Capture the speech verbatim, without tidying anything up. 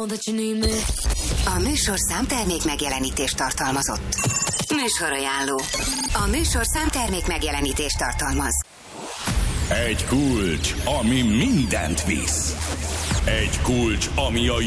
know that you need me. A műsor számtermék megjelenítést tartalmazott. Műsorajánló. A műsor számtermék megjelenítést tartalmaz. Egy kulcs, ami mindent visz. Egy kulcs, ami a